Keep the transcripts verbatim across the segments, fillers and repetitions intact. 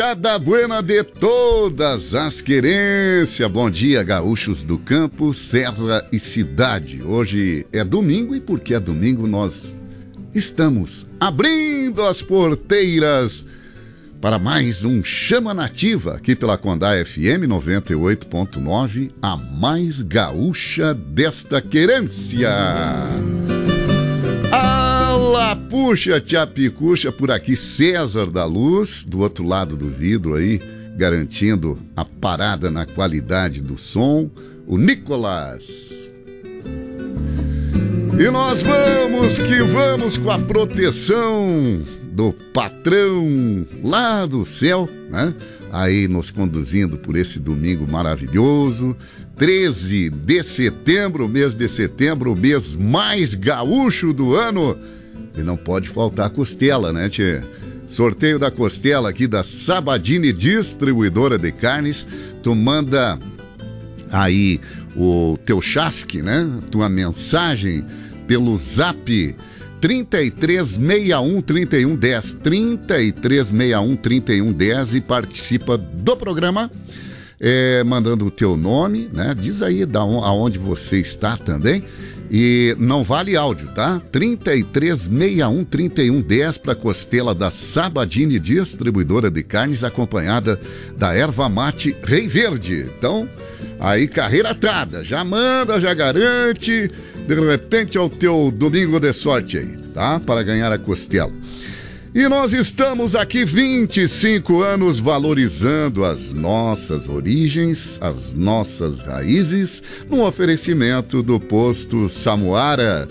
Da buena de todas as querências. Bom dia, gaúchos do campo, serra e cidade. Hoje é domingo e porque é domingo nós estamos abrindo as porteiras para mais um Chama Nativa aqui pela Condá F M noventa e oito ponto nove, a mais gaúcha desta querência. Ala, puxa, tia Picucha, por aqui César da Luz, do outro lado do vidro aí, garantindo a parada na qualidade do som, o Nicolas. E nós vamos que vamos com a proteção do patrão lá do céu, né? Aí nos conduzindo por esse domingo maravilhoso, treze de setembro, mês de setembro, o mês mais gaúcho do ano. E não pode faltar costela, né, tchê? Sorteio da costela aqui da Sabadini Distribuidora de Carnes. Tu manda aí o teu chasque, né? Tua mensagem pelo zap trinta e três sessenta e um, trinta e um, dez, trinta e três sessenta e um, trinta e um, dez e participa do programa, é, mandando o teu nome, né? Diz aí da on, aonde você está também. E não vale áudio, tá? trinta e três sessenta e um, trinta e um, dez para costela da Sabadini Distribuidora de Carnes, acompanhada da erva mate Rei Verde. Então, aí carreira atada, já manda, já garante, de repente é o teu domingo de sorte aí, tá? Para ganhar a costela. E nós estamos aqui vinte e cinco anos valorizando as nossas origens, as nossas raízes, no oferecimento do Posto Samuara,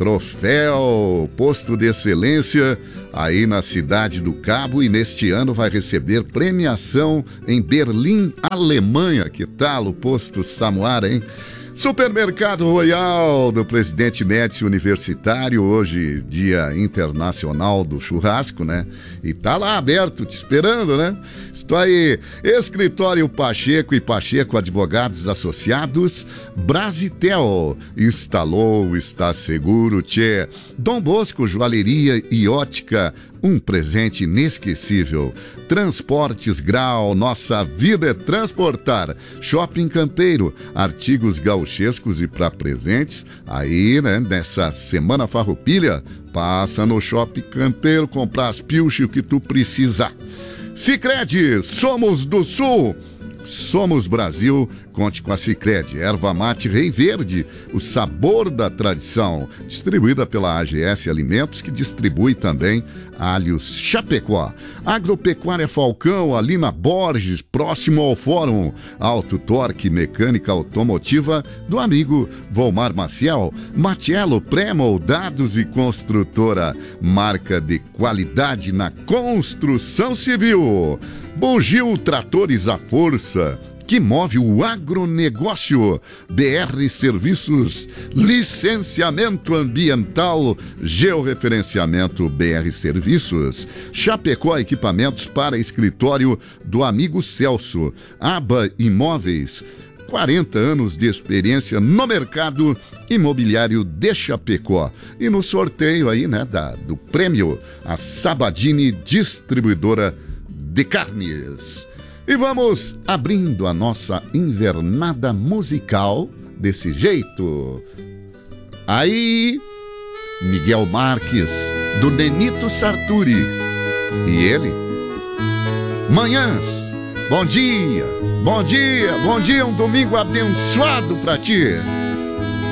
troféu, posto de excelência, aí na Cidade do Cabo, e neste ano vai receber premiação em Berlim, Alemanha. Que tal o Posto Samuara, hein? Supermercado Royal do Presidente Médici Universitário, hoje Dia Internacional do Churrasco, né? E tá lá aberto, te esperando, né? Estou aí. Escritório Pacheco e Pacheco Advogados Associados, Brasitel, instalou, está seguro, tchê. Dom Bosco Joalheria e Ótica, um presente inesquecível. Transportes Grau, nossa vida é transportar. Shopping Campeiro, artigos gauchescos e para presentes. Aí, né, nessa Semana Farroupilha, passa no Shopping Campeiro, comprar as pilchas que tu precisa. Sicredi, somos do Sul. Somos Brasil, conte com a Sicredi. Erva mate Rei Verde, o sabor da tradição. Distribuída pela A G S Alimentos, que distribui também alhos Chapecó. Agropecuária Falcão, ali na Borges, próximo ao Fórum. Auto Torque Mecânica Automotiva, do amigo Volmar Maciel. Matiello, pré-moldados e construtora. Marca de qualidade na construção civil. Bugio Tratores à Força, que move o agronegócio. B R Serviços, licenciamento ambiental, georreferenciamento B R Serviços. Chapecó Equipamentos para escritório, do amigo Celso. Aba Imóveis, quarenta anos de experiência no mercado imobiliário de Chapecó. E no sorteio aí, né, da, do prêmio, a Sabadini Distribuidora de Carnes. E vamos abrindo a nossa invernada musical desse jeito. Aí, Miguel Marques, do Nenito Sarturi. E ele, Manhãs. Bom dia, bom dia, bom dia, um domingo abençoado pra ti.